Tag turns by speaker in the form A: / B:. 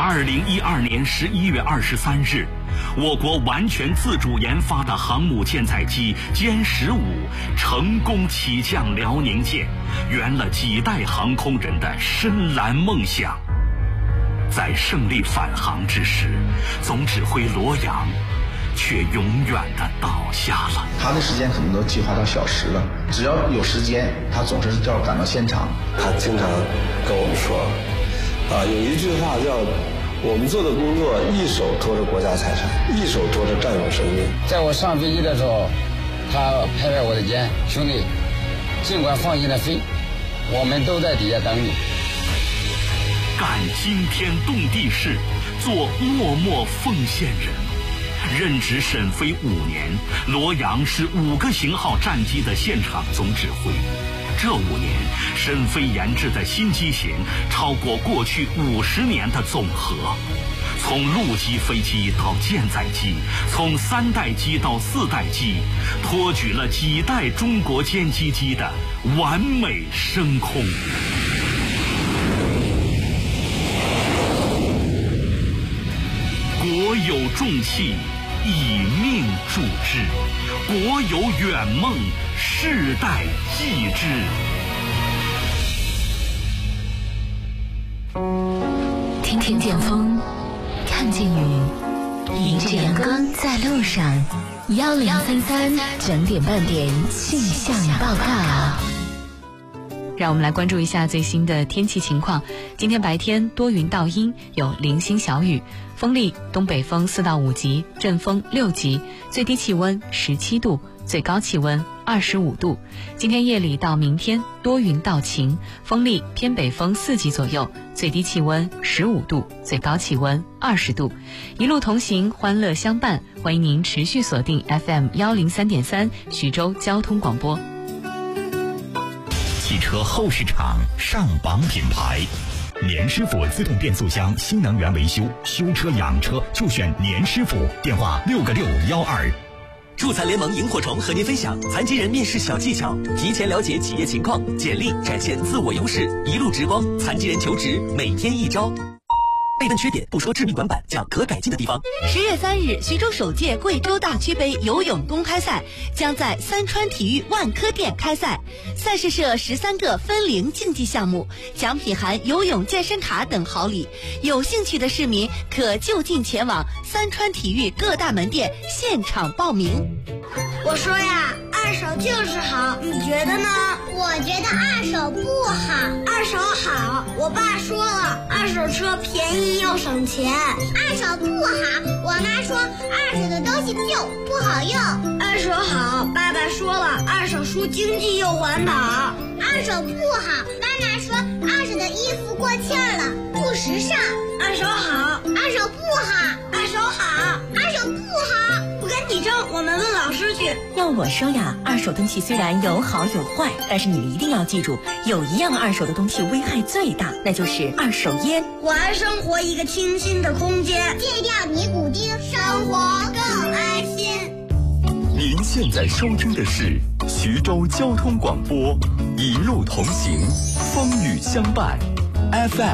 A: 2012年11月23日，我国完全自主研发的航母舰载机歼15成功起降辽宁舰，圆了几代航空人的深蓝梦想。在胜利返航之时，总指挥罗阳却永远地倒下了。
B: 他的时间可能都计划到小时了，只要有时间，他总是要赶到现场。
C: 他经常跟我们说，有一句话叫“我们做的工作，一手托着国家财产，一手托着战友生命”。
D: 在我上飞机的时候，他拍拍我的肩，兄弟，尽管放心的飞，我们都在底下等你。
A: 干惊天动地事，做默默奉献人。任职沈飞5年，罗阳是5个型号战机的现场总指挥。这5年，沈飞研制的新机型超过过去50年的总和。从陆基飞机到舰载机，从3代机到4代机，托举了几代中国歼击机的完美升空。国有重器，以命铸之；国有远梦，世代继之。
E: 听听见风，看见雨，迎着阳光在路上。1033整点半点气象报告。
F: 让我们来关注一下最新的天气情况。今天白天多云到阴，有零星小雨，风力东北风4到5级，阵风6级，最低气温17度，最高气温25度。今天夜里到明天多云到晴，风力偏北风4级左右，最低气温15度，最高气温20度。一路同行，欢乐相伴，欢迎您持续锁定 FM 103.3徐州交通广播。
G: 汽车后市场上榜品牌，年师傅自动变速箱新能源维修，修车养车就选年师傅，电话6个612。
H: 助残联盟萤火虫和您分享残疾人面试小技巧，提前了解企业情况，简历展现自我优势，一路直光，残疾人求职每天一招。被问缺点不说致命短板，讲可改进的地方。
I: 10月3日，徐州首届贵州大区杯游泳公开赛将在三川体育万科店开赛。赛事设13个分龄竞技项目，奖品含游泳健身卡等好礼。有兴趣的市民可就近前往三川体育各大门店现场报名。
J: 我说呀，二手就是好，你觉得呢？我觉得二手不好。二手好，我爸说了，二手车便宜又省钱。二手不好，我妈说二手的东西旧不好用。二手好，爸爸说了，二手书经济又环保。二手不好，妈妈说二手的衣服过气儿了，不时尚。二手好，二手不好，二手好，二手不好。不跟你争，我们问老师去。
K: 要我说呀，二手东西虽然有好有坏，但是你一定要记住，有一样二手的东西危害最大，那就是二手烟。
J: 我爱生活一个清新的空间，戒掉尼古丁，生活更安心。
G: 您现在收听的是徐州交通广播，一路同行，风雨相伴，FM